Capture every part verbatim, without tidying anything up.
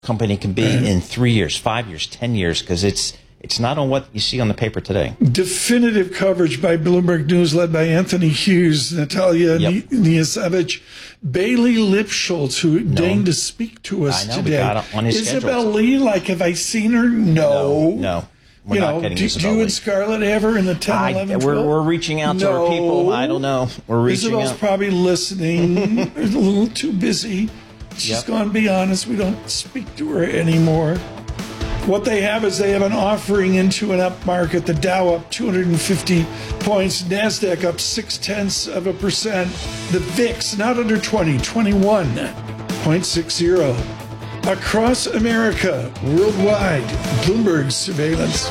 company can be right. in three years, five years, ten years, because it's it's not on what you see on the paper today. Definitive coverage by Bloomberg News, led by Anthony Hughes, Natalia yep. Niasevich, Bailey Lipschultz, who no. deigned to speak to us I know, today. We got on his Isabel schedule. Lee, like, have I seen her? No. No. no. We're you not know, getting do, do you Lee. and Scarlett have her in the ten, eleven, we're, twelve? we're reaching out to no. our people. I don't know. We're reaching Isabel's out. probably listening. A little too busy. She's yep. going to be honest. We don't speak to her anymore. What they have is they have an offering into an up market. The Dow up two hundred fifty points. NASDAQ up six-tenths of a percent. The V I X not under twenty, twenty-one point six zero. Across America, worldwide, Bloomberg surveillance.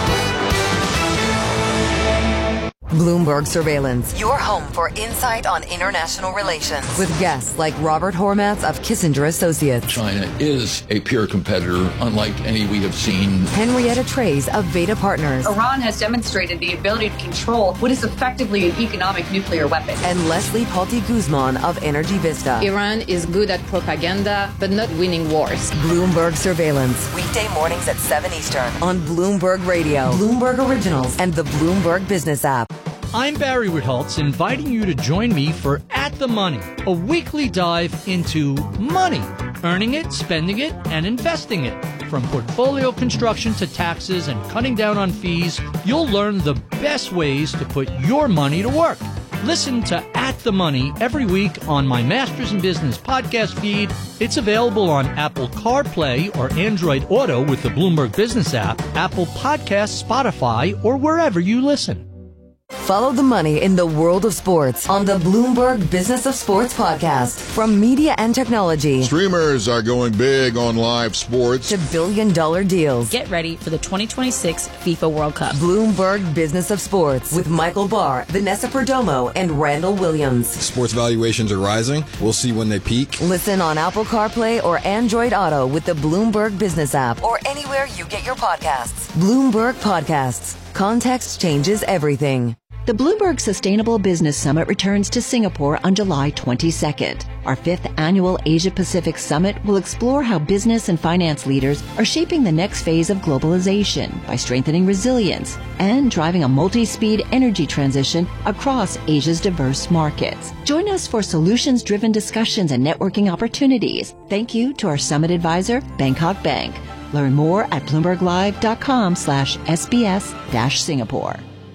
Bloomberg Surveillance, your home for insight on international relations. With guests like Robert Hormats of Kissinger Associates. China is a peer competitor, unlike any we have seen. Henrietta Trays of Veda Partners. Iran has demonstrated the ability to control what is effectively an economic nuclear weapon. And Leslie Palti Guzman of Energy Vista. Iran is good at propaganda, but not winning wars. Bloomberg Surveillance, weekday mornings at seven Eastern on Bloomberg Radio, Bloomberg Originals, and the Bloomberg Business app. I'm Barry Ritholtz, inviting you to join me for At the Money, a weekly dive into money, earning it, spending it, and investing it. From portfolio construction to taxes and cutting down on fees, you'll learn the best ways to put your money to work. Listen to At the Money every week on my Masters in Business podcast feed. It's available on Apple CarPlay or Android Auto with the Bloomberg Business app, Apple Podcasts, Spotify, or wherever you listen. Follow the money in the world of sports on the Bloomberg Business of Sports podcast. From media and technology. Streamers are going big on live sports. To billion dollar deals. Get ready for the twenty twenty-six FIFA World Cup. Bloomberg Business of Sports with Michael Barr, Vanessa Perdomo, and Randall Williams. Sports valuations are rising. We'll see when they peak. Listen on Apple CarPlay or Android Auto with the Bloomberg Business app or anywhere you get your podcasts. Bloomberg Podcasts. Context changes everything. The Bloomberg Sustainable Business Summit returns to Singapore on July twenty-second. Our fifth annual Asia-Pacific Summit will explore how business and finance leaders are shaping the next phase of globalization by strengthening resilience and driving a multi-speed energy transition across Asia's diverse markets. Join us for solutions-driven discussions and networking opportunities. Thank you to our summit advisor, Bangkok Bank. Learn more at bloomberglive.com slash SBS dash Singapore.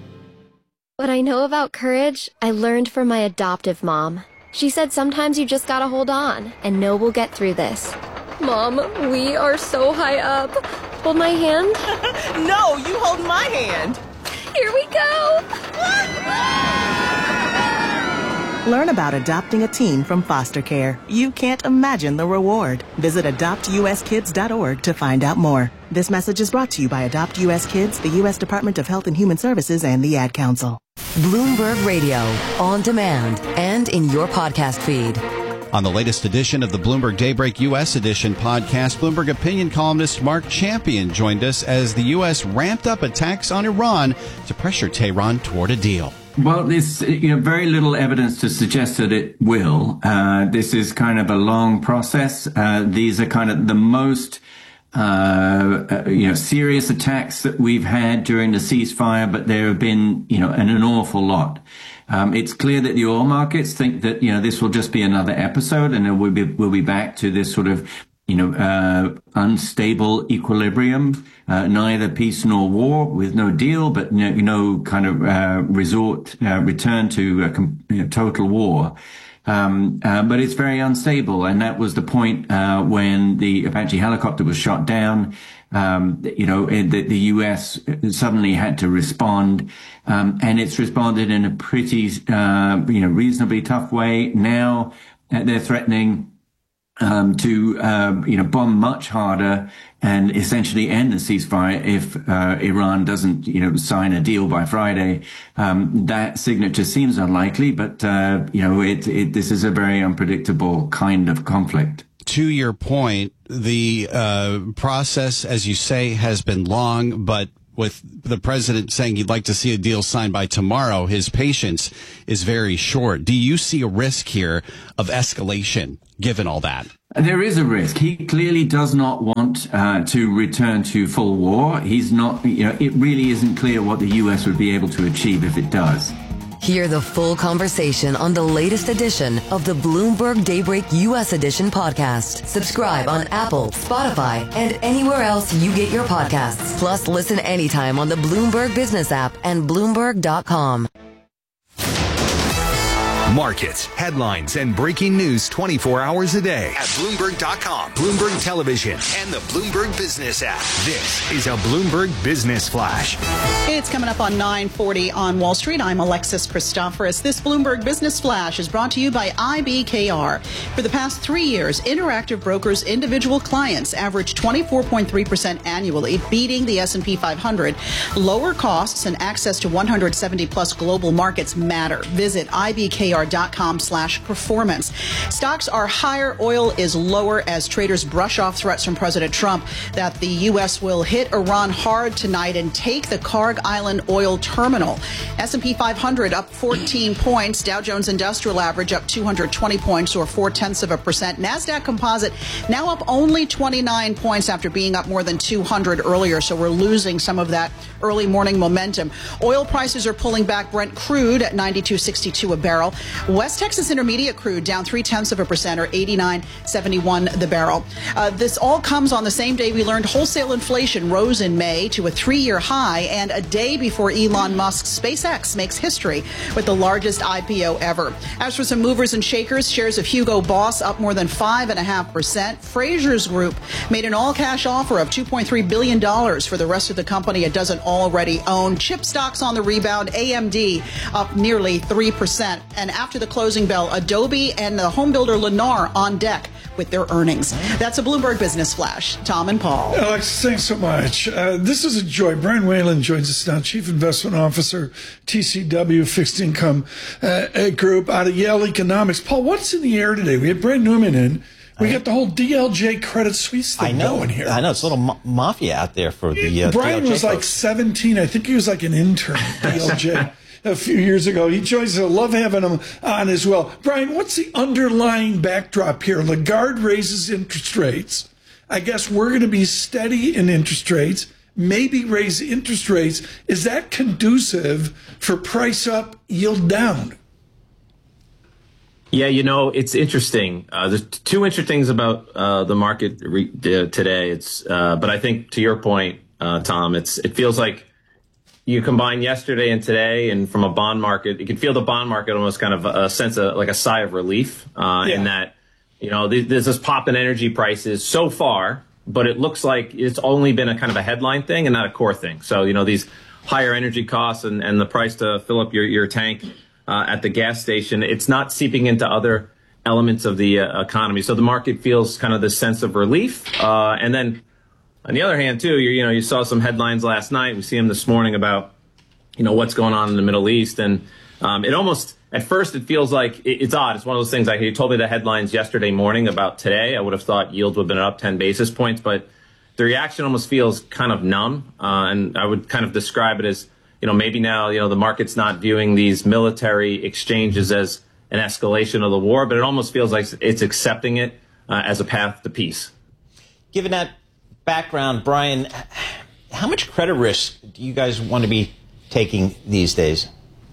What I know about courage, I learned from my adoptive mom. She said sometimes you just gotta hold on and know we'll get through this. Mom, we are so high up. Hold my hand. No, you hold my hand. Here we go. Learn about adopting a teen from foster care. You can't imagine the reward. Visit adopt u s kids dot org to find out more. This message is brought to you by Adopt U S Kids, the U S Department of Health and Human Services, and the Ad Council. Bloomberg Radio, on demand, and in your podcast feed. On the latest edition of the Bloomberg Daybreak U S Edition podcast, Bloomberg opinion columnist Mark Champion joined us as the U S ramped up attacks on Iran to pressure Tehran toward a deal. Well, there's you know, very little evidence to suggest that it will. Uh, this is kind of a long process. Uh, these are kind of the most uh, uh, you know, serious attacks that we've had during the ceasefire, but there have been, you know, an, an awful lot. Um, it's clear that the oil markets think that, you know, this will just be another episode and then we'll be, we'll be back to this sort of, you know, uh, unstable equilibrium, uh, neither peace nor war with no deal, but no, no kind of, uh, resort, uh, return to a com- you know, total war. Um, uh, but it's very unstable. And that was the point, uh, when the Apache helicopter was shot down. Um, you know, the, the U S suddenly had to respond. Um, and it's responded in a pretty, uh, you know, reasonably tough way. Now uh, they're threatening Um, to, uh, you know, bomb much harder and essentially end the ceasefire if, uh, Iran doesn't, you know, sign a deal by Friday. Um, that signature seems unlikely, but, uh, you know, it, it, this is a very unpredictable kind of conflict. To your point, the, uh, process, as you say, has been long, but with the president saying he'd like to see a deal signed by tomorrow, his patience is very short. Do you see a risk here of escalation, given all that? There is a risk. He clearly does not want uh, to return to full war. He's not, you know, it really isn't clear what the U S would be able to achieve if it does. Hear the full conversation on the latest edition of the Bloomberg Daybreak U S Edition podcast. Subscribe on Apple, Spotify, and anywhere else you get your podcasts. Plus, listen anytime on the Bloomberg Business app and Bloomberg dot com. Markets, headlines, and breaking news twenty-four hours a day at Bloomberg dot com, Bloomberg Television, and the Bloomberg Business app. This is a Bloomberg Business Flash. It's coming up on nine forty on Wall Street. I'm Alexis Christoforous. This Bloomberg Business Flash is brought to you by I B K R. For the past three years, Interactive Brokers' individual clients averaged twenty-four point three percent annually, beating the S and P five hundred. Lower costs and access to one hundred seventy plus global markets matter. Visit I B K R dot com slash performance. Stocks are higher. Oil is lower as traders brush off threats from President Trump that the U S will hit Iran hard tonight and take the Kharg Island oil terminal. S and P five hundred up fourteen points. Dow Jones Industrial Average up two hundred twenty points, or four tenths of a percent. NASDAQ Composite now up only twenty-nine points after being up more than two hundred earlier. So we're losing some of that early morning momentum. Oil prices are pulling back. Brent crude at ninety-two sixty-two a barrel. West Texas Intermediate crude down three tenths of a percent, or eighty-nine seventy-one the barrel. Uh, this all comes on the same day we learned wholesale inflation rose in May to a three-year high, and a day before Elon Musk's SpaceX makes history with the largest I P O ever. As for some movers and shakers, shares of Hugo Boss up more than five and a half percent. Frasers Group made an all-cash offer of two point three billion dollars for the rest of the company it doesn't already own. Chip stocks on the rebound. A M D up nearly three percent. And after the closing bell, Adobe and the home builder Lennar on deck with their earnings. That's a Bloomberg Business Flash. Tom and Paul. Alex, thanks so much. Uh, this is a joy. Brian Whalen joins us now, Chief Investment Officer, T C W Fixed Income uh, Group out of Yale Economics. Paul, what's in the air today? We had Brad Newman in. We got the whole D L J Credit Suisse thing I know, going here. I know. It's a little ma- mafia out there for the uh, Brian D L J was like folks. seventeen. I think he was like an intern at D L J. A few years ago. He joins us. I love having him on as well. Brian, what's the underlying backdrop here? Lagarde raises interest rates. I guess we're going to be steady in interest rates, maybe raise interest rates. Is that conducive for price up, yield down? Yeah, you know, it's interesting. Uh, there's two interesting things about uh, the market re- uh, today. It's, uh, but I think to your point, uh, Tom, it's it feels like you combine yesterday and today, and from a bond market, you can feel the bond market almost kind of a sense of like a sigh of relief uh, yeah. in that, you know, there's this pop in energy prices so far, but it looks like it's only been a kind of a headline thing and not a core thing. So, you know, these higher energy costs and, and the price to fill up your, your tank uh, at the gas station, it's not seeping into other elements of the uh, economy. So the market feels kind of this sense of relief. Uh, and then on the other hand, too, you, you know, you saw some headlines last night. We see them this morning about, you know, what's going on in the Middle East. And um, it almost, at first, it feels like it, it's odd. It's one of those things like you told me the headlines yesterday morning about today. I would have thought yields would have been up ten basis points. But the reaction almost feels kind of numb. Uh, and I would kind of describe it as, you know, maybe now, you know, the market's not viewing these military exchanges as an escalation of the war, but it almost feels like it's accepting it uh, as a path to peace. Given that background, Brian, how much credit risk do you guys want to be taking these days?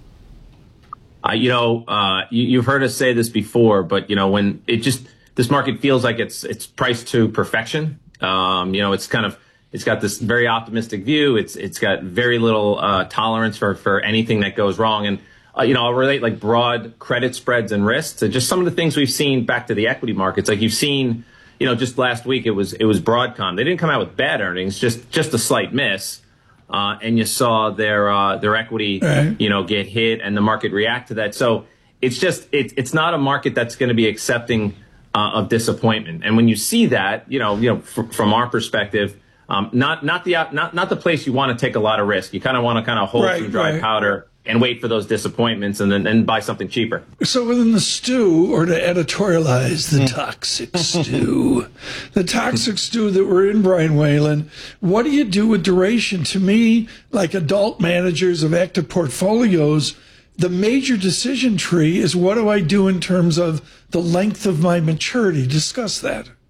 Uh, you know, uh, you, you've heard us say this before, but, you know, when it just this market feels like it's it's priced to perfection. Um, you know, it's kind of it's got this very optimistic view. It's it's got very little uh, tolerance for, for anything that goes wrong. And, uh, you know, I'll relate like broad credit spreads and risks to just some of the things we've seen back to the equity markets. Like you've seen, you know, just last week, it was it was Broadcom. They didn't come out with bad earnings, just just a slight miss. Uh, and you saw their uh, their equity, right. you know, get hit and the market react to that. So it's just it, it's not a market that's going to be accepting uh, of disappointment. And when you see that, you know, you know, fr- from our perspective, um, not not the not not the place you want to take a lot of risk. You kind of want to kind of hold right, some dry right. powder and wait for those disappointments and then and buy something cheaper. So within the stew, or to editorialize the toxic stew, the toxic stew that we're in, Brian Whalen, what do you do with duration? To me, like adult managers of active portfolios, the major decision tree is what do I do in terms of the length of my maturity? Discuss that.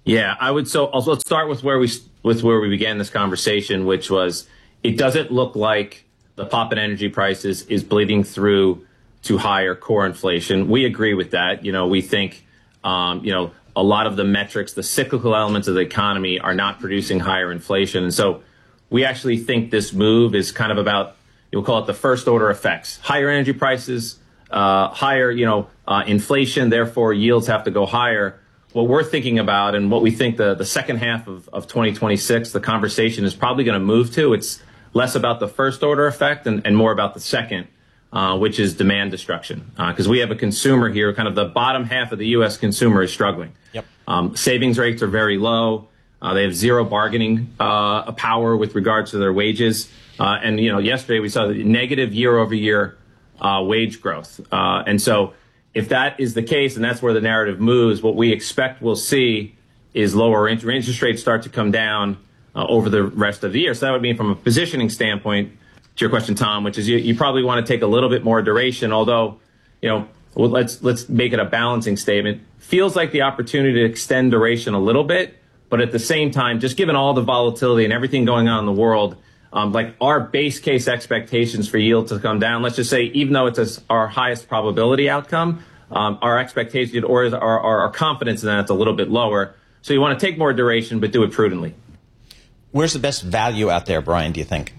Yeah, I would. So also, let's start with where we with where we began this conversation, which was it doesn't look like the pop in energy prices is bleeding through to higher core inflation. We agree with that. You know, we think, um, you know, a lot of the metrics, the cyclical elements of the economy are not producing higher inflation. And so we actually think this move is kind of about, you'll call it the first order effects, higher energy prices, uh, higher, you know, uh, inflation, therefore yields have to go higher. What we're thinking about and what we think the, the second half of, of twenty twenty-six, the conversation is probably going to move to, it's less about the first order effect and, and more about the second, uh, which is demand destruction. Because uh, we have a consumer here, kind of the bottom half of the U S consumer is struggling. Yep. Um, savings rates are very low. Uh, they have zero bargaining uh, power with regards to their wages. Uh, and, you know, yesterday we saw the negative year over year uh, wage growth. Uh, and so if that is the case, and that's where the narrative moves, what we expect we'll see is lower inter- interest rates start to come down uh, over the rest of the year. So that would mean from a positioning standpoint, to your question, Tom, which is you, you probably want to take a little bit more duration, although, you know, well, let's let's make it a balancing statement. Feels like the opportunity to extend duration a little bit, but at the same time, just given all the volatility and everything going on in the world, um, like our base case expectations for yield to come down, let's just say, even though it's a, our highest probability outcome, um, our expectation or our, our, our confidence in that is a little bit lower. So you want to take more duration, but do it prudently. Where's the best value out there, Brian, do you think?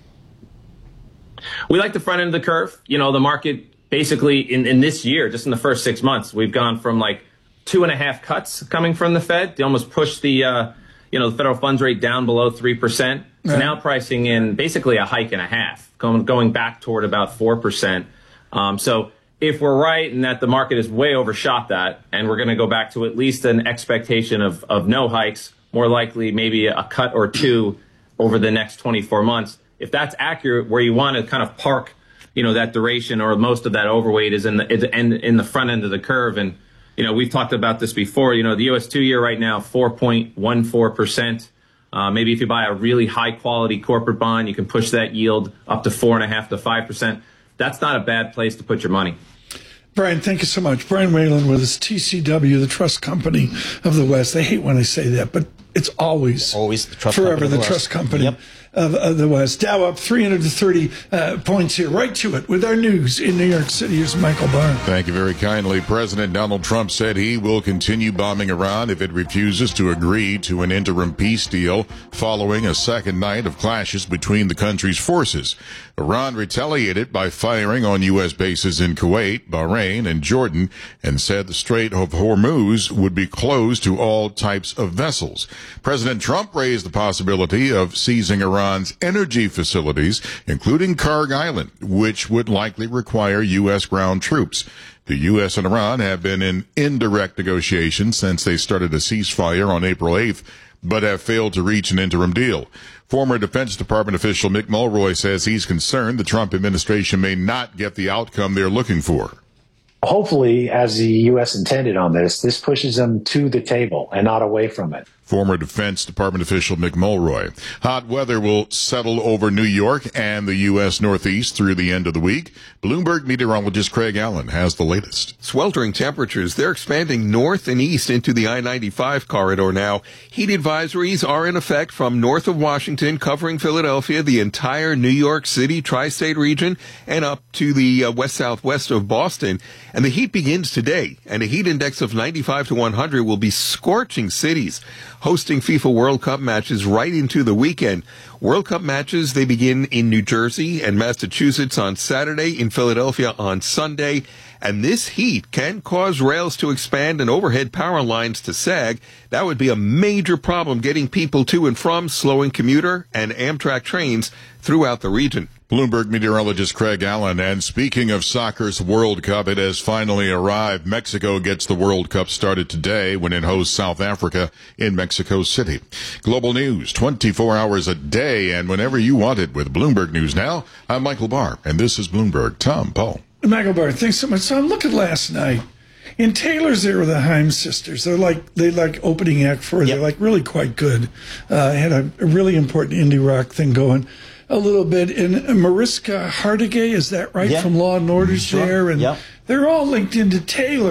We like the front end of the curve. You know, the market basically in, in this year, just in the first six months, we've gone from like two and a half cuts coming from the Fed. They almost pushed the, uh, you know, the federal funds rate down below three percent. So right. now pricing in basically a hike and a half, going, going back toward about four percent. Um, so if we're right in that the market has way overshot that, and we're going to go back to at least an expectation of, of no hikes, more likely maybe a cut or two over the next twenty-four months. If that's accurate, where you want to kind of park, you know, that duration or most of that overweight is in the in, in the front end of the curve. And, you know, we've talked about this before. You know, the U S two-year right now, four point one four percent. Uh, maybe if you buy a really high-quality corporate bond, you can push that yield up to four point five to five percent. That's not a bad place to put your money. Brian, thank you so much. Brian Whalen with us, T C W, the trust company of the West. I hate when I say that, but it's always, always the trust forever company the, the trust company yep. of, of the West. Dow up three hundred thirty uh, points here. Right to it with our news in New York City. Here's Michael Barr. Thank you very kindly. President Donald Trump said he will continue bombing Iran if it refuses to agree to an interim peace deal following a second night of clashes between the country's forces. Iran retaliated by firing on U S bases in Kuwait, Bahrain, and Jordan, and said the Strait of Hormuz would be closed to all types of vessels. President Trump raised the possibility of seizing Iran's energy facilities, including Karg Island, which would likely require U S ground troops. The U S and Iran have been in indirect negotiations since they started a ceasefire on April eighth, but have failed to reach an interim deal. Former Defense Department official Mick Mulroy says he's concerned the Trump administration may not get the outcome they're looking for. Hopefully, as the U S intended on this, this pushes them to the table and not away from it. Former Defense Department official Mick Mulroy. Hot weather will settle over New York and the U S Northeast through the end of the week. Bloomberg meteorologist Craig Allen has the latest. Sweltering temperatures. They're expanding north and east into the I ninety-five corridor now. Heat advisories are in effect from north of Washington, covering Philadelphia, the entire New York City tri-state region, and up to the uh, west-southwest of Boston. And the heat begins today, and a heat index of ninety-five to one hundred will be scorching cities, hosting FIFA World Cup matches right into the weekend. World Cup matches, they begin in New Jersey and Massachusetts on Saturday, in Philadelphia on Sunday. And this heat can cause rails to expand and overhead power lines to sag. That would be a major problem getting people to and from, slowing commuter and Amtrak trains throughout the region. Bloomberg meteorologist Craig Allen. And speaking of soccer's World Cup, it has finally arrived. Mexico gets the World Cup started today when it hosts South Africa in Mexico City. Global news, twenty-four hours a day and whenever you want it with Bloomberg News Now. I'm Michael Barr, and this is Bloomberg. Tom Paul. Michael Barr, thanks so much. So I'm looking last night. In Taylor's, there were the Haim sisters. They're like they like opening act for. Yep. They're like really quite good. Uh, had a, a really important indie rock thing going. A little bit. And Mariska Hargitay, is that right? Yeah. From Law and Order's sure. there. And yep. they're all linked into Taylor.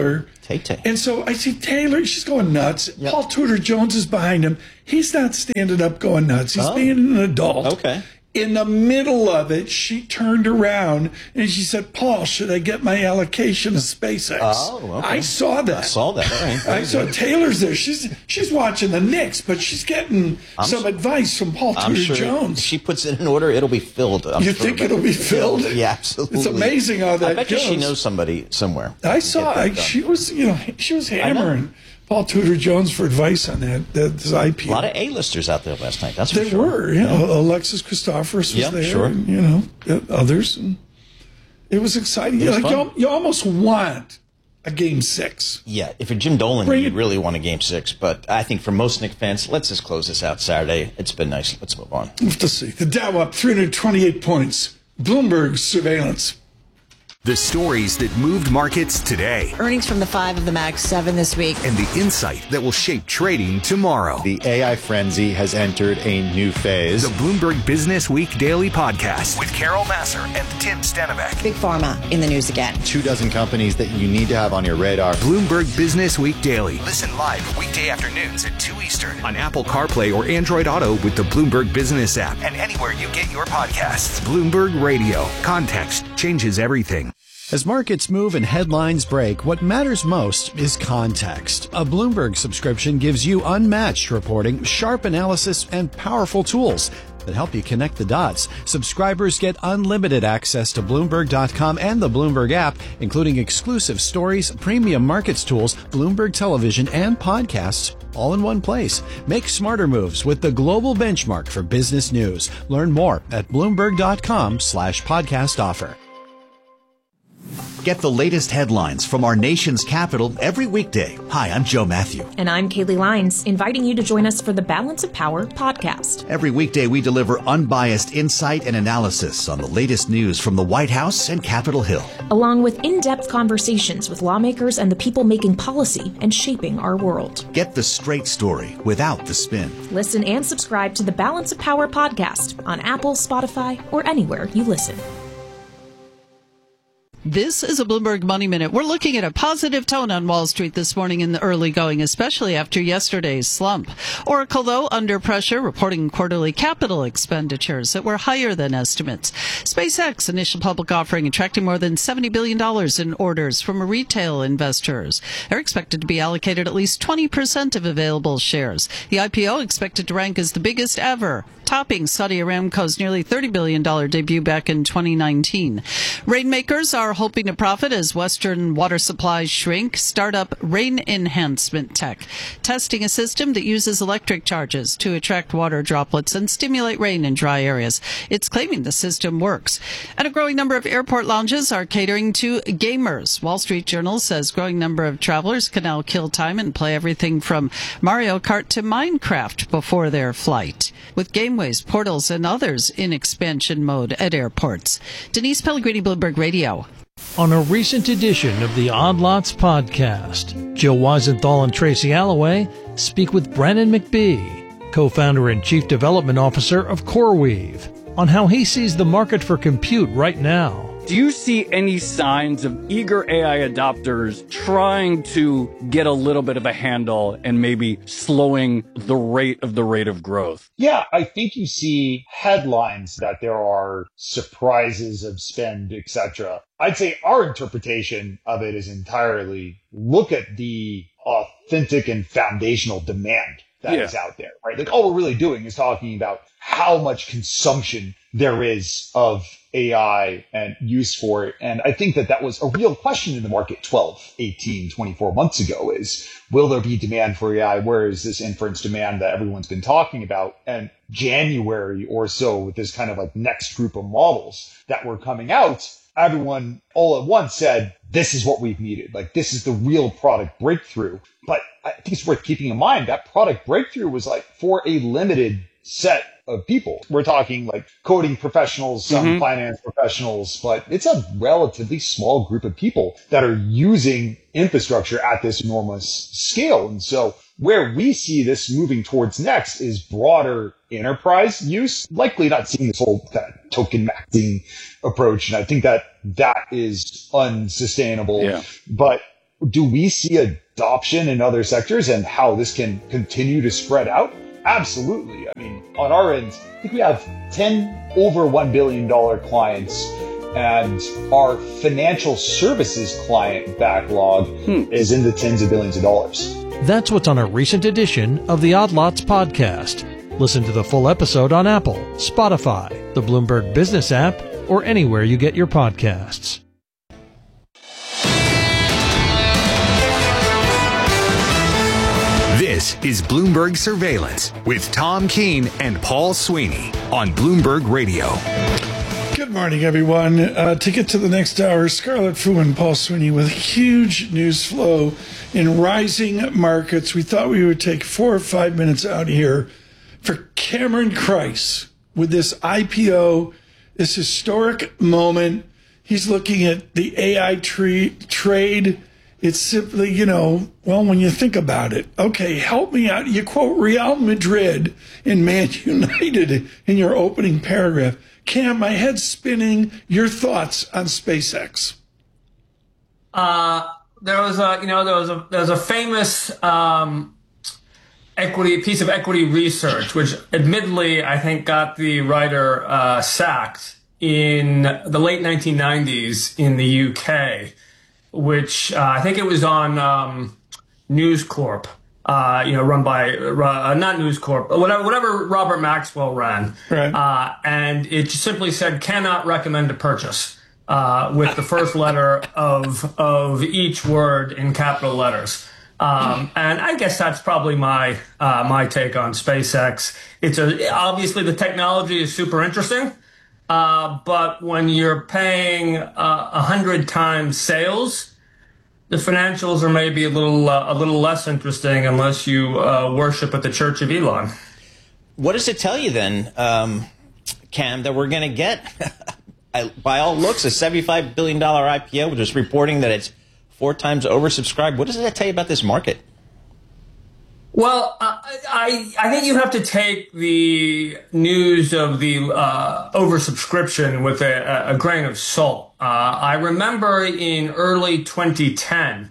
Tay-Tay. And so I see Taylor, she's going nuts. Yep. Paul Tudor Jones is behind him. He's not standing up going nuts. He's oh. being an adult. Okay. In the middle of it, she turned around and she said, Paul, should I get my allocation of SpaceX? Oh, okay. I saw that. I saw that. All right. I saw Taylor's there. She's she's watching the Knicks, but she's getting I'm some sure, advice from Paul Tudor sure Jones. If she puts it in order, it'll be filled. I'm you sure think it'll be filled? Yeah, absolutely. It's amazing how that I bet goes. you she knows somebody somewhere. I saw. I, she was, you know, she was hammering Paul Tudor Jones for advice on that, that this I P O. A lot of A-listers out there last night. That's for there sure. were. You know, Alexis Christoforous was yeah, there. Sure. And, you know, others. And it was exciting. It was like you, you almost want a game six. Yeah, if you're Jim Dolan, Bring you it. really want a game six. But I think for most Knicks fans, let's just close this out Saturday. It's been nice. Let's move on. We'll have to see. The Dow up three hundred twenty-eight points. Bloomberg surveillance. The stories that moved markets today. Earnings from the five of the Mag seven this week. And the insight that will shape trading tomorrow. The A I frenzy has entered a new phase. The Bloomberg Business Week Daily Podcast with Carol Massar and Tim Stenevec. Big Pharma in the news again. Two dozen companies that you need to have on your radar. Bloomberg Business Week Daily. Listen live weekday afternoons at two Eastern on Apple CarPlay or Android Auto with the Bloomberg Business app and anywhere you get your podcasts. Bloomberg Radio. Context changes everything. As markets move and headlines break, what matters most is context. A Bloomberg subscription gives you unmatched reporting, sharp analysis, and powerful tools that help you connect the dots. Subscribers get unlimited access to Bloomberg dot com and the Bloomberg app, including exclusive stories, premium markets tools, Bloomberg television, and podcasts, all in one place. Make smarter moves with the global benchmark for business news. Learn more at Bloomberg dot com slash podcast offer. Get the latest headlines from our nation's capital every weekday. Hi, I'm Joe Matthew. And I'm Kaylee Lines, inviting you to join us for the Balance of Power podcast. Every weekday, we deliver unbiased insight and analysis on the latest news from the White House and Capitol Hill, along with in-depth conversations with lawmakers and the people making policy and shaping our world. Get the straight story without the spin. Listen and subscribe to the Balance of Power podcast on Apple, Spotify, or anywhere you listen. This is a Bloomberg Money Minute. We're looking at a positive tone on Wall Street this morning in the early going, especially after yesterday's slump. Oracle, though, under pressure, reporting quarterly capital expenditures that were higher than estimates. SpaceX initial public offering attracting more than seventy billion dollars in orders from retail investors. They're expected to be allocated at least twenty percent of available shares. The I P O expected to rank as the biggest ever, topping Saudi Aramco's nearly thirty billion dollars debut back in twenty nineteen. Rainmakers are hoping to profit as Western water supplies shrink. Startup Rain Enhancement Tech, testing a system that uses electric charges to attract water droplets and stimulate rain in dry areas. It's claiming the system works. And a growing number of airport lounges are catering to gamers. Wall Street Journal says growing number of travelers can now kill time and play everything from Mario Kart to Minecraft before their flight, with gameways, portals, and others in expansion mode at airports. Denise Pellegrini, Bloomberg Radio. On a recent edition of the Odd Lots podcast, Jill Weisenthal and Tracy Alloway speak with Brandon McBee, co-founder and chief development officer of CoreWeave, on how he sees the market for compute right now. Do you see any signs of eager A I adopters trying to get a little bit of a handle and maybe slowing the rate of the rate of growth? Yeah, I think you see headlines that there are surprises of spend, et cetera. I'd say our interpretation of it is entirely look at the authentic and foundational demand that yeah. is out there, right? Like all we're really doing is talking about how much consumption there is of A I and use for it. And I think that that was a real question in the market twelve, eighteen, twenty-four months ago is, will there be demand for A I? Where is this inference demand that everyone's been talking about? And January or so with this kind of like next group of models that were coming out, everyone all at once said, this is what we've needed. Like, this is the real product breakthrough. But I think it's worth keeping in mind that product breakthrough was like for a limited set of people. We're talking like coding professionals, some mm-hmm. finance professionals, but it's a relatively small group of people that are using infrastructure at this enormous scale. And so where we see this moving towards next is broader enterprise use, likely not seeing this whole that token maxing approach. And I think that that is unsustainable. Yeah. But do we see adoption in other sectors and how this can continue to spread out? Absolutely. I mean, on our end, I think we have ten over one billion dollars clients, and our financial services client backlog hmm. is in the tens of billions of dollars. That's what's on a recent edition of the Odd Lots podcast. Listen to the full episode on Apple, Spotify, the Bloomberg Business app, or anywhere you get your podcasts. This is Bloomberg Surveillance with Tom Keene and Paul Sweeney on Bloomberg Radio. Good morning, everyone. Uh, to get to the next hour, Scarlett Fu and Paul Sweeney with huge news flow in rising markets. We thought we would take four or five minutes out here for Cameron Kreis with this I P O, this historic moment. He's looking at the A I tre- trade. It's simply, you know, well, when you think about it, okay, help me out. You quote Real Madrid in Man United in your opening paragraph. Cam, my head's spinning. Your thoughts on SpaceX? Uh, there was a, you know, there was a, there was a famous um, equity piece of equity research, which admittedly I think got the writer uh, sacked in the late nineteen nineties in the U K, which uh, I think it was on um, News Corp. Uh, you know, run by, uh, not News Corp, whatever, whatever Robert Maxwell ran. Right. Uh, and it simply said, cannot recommend to purchase, uh, with the first letter of, of each word in capital letters. Um, and I guess that's probably my, uh, my take on SpaceX. It's a, obviously the technology is super interesting. Uh, but when you're paying a uh, hundred times sales, the financials are maybe a little uh, a little less interesting unless you uh, worship at the Church of Elon. What does it tell you then, um, Cam, that we're going to get, by all looks, a seventy-five billion dollars I P O, just reporting that it's four times oversubscribed? What does that tell you about this market? Well, uh, I I think you have to take the news of the uh, oversubscription with a, a grain of salt. Uh, I remember in early twenty ten,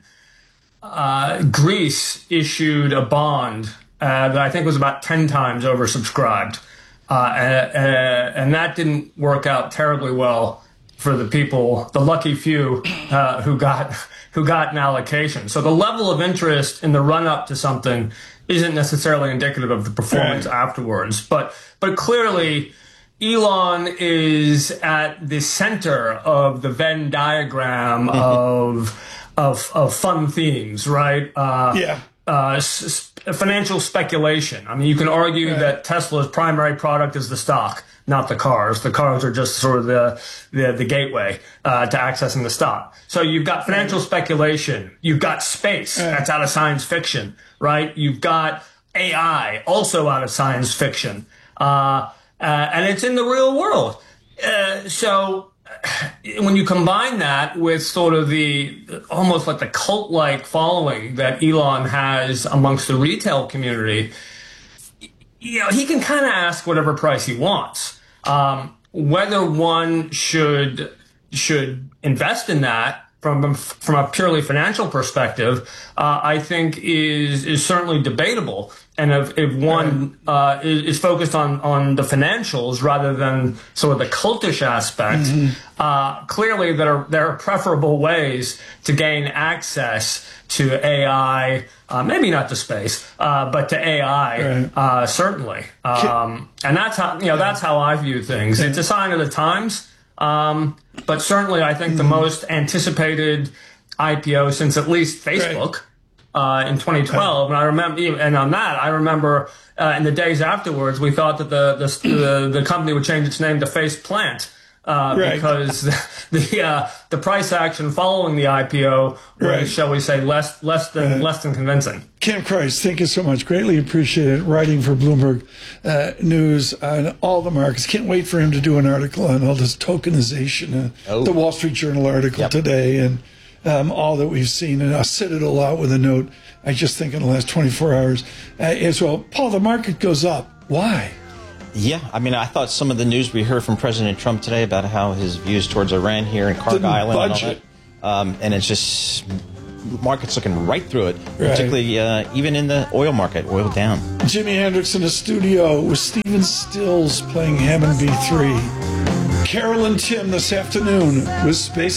uh, Greece issued a bond uh, that I think was about ten times oversubscribed, uh, and, and that didn't work out terribly well for the people, the lucky few uh, who got who got an allocation. So the level of interest in the run up to something isn't necessarily indicative of the performance right. afterwards. But but clearly, Elon is at the center of the Venn diagram of of of fun themes, right? Uh, yeah. Uh, s- financial speculation. I mean, you can argue right. that Tesla's primary product is the stock, not the cars. The cars are just sort of the the, the gateway uh, to accessing the stock. So you've got financial right. speculation. You've got space. Right. That's out of science fiction, right? You've got A I, also out of science fiction. Uh, uh, and it's in the real world. Uh, so when you combine that with sort of the almost like the cult-like following that Elon has amongst the retail community, you know, he can kind of ask whatever price he wants. Um, whether one should should invest in that from from a purely financial perspective, uh, I think is is certainly debatable. And if, if one uh, is, is focused on, on the financials rather than sort of the cultish aspect, mm-hmm. uh, clearly there are, there are preferable ways to gain access to A I, uh, maybe not to space, uh, but to A I, right. uh, certainly. Um, and that's how, you know, that's how I view things. It's a sign of the times. Um, but certainly I think mm-hmm. the most anticipated I P O since at least Facebook. Right. Uh, in twenty twelve, and I remember, and on that, I remember uh, in the days afterwards, we thought that the the the, the company would change its name to Face Plant uh, right. because the the, uh, the price action following the I P O was, right. shall we say, less less than uh, less than convincing. Cam Kreis, thank you so much. Greatly appreciate it. Writing for Bloomberg uh, News on all the markets. Can't wait for him to do an article on all this tokenization. Uh, oh. The Wall Street Journal article yep. today, and. Um, all that we've seen, and I'll set it all out with a note. I just think in the last twenty-four hours uh, as well. Paul, the market goes up. Why? Yeah, I mean, I thought some of the news we heard from President Trump today about how his views towards Iran here and Kharg Island and all that, um, and it's just market's looking right through it, particularly uh, even in the oil market, oil down. Jimi Hendrix in the studio with Stephen Stills playing Hammond B three. Carol and Tim this afternoon with Space